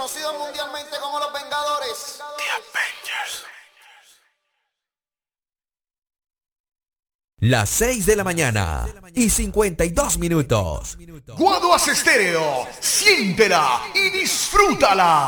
conocidos mundialmente como los Vengadores. The Avengers. Las 6 de la mañana y 52 minutos. Guaduas Estéreo, siéntela y disfrútala.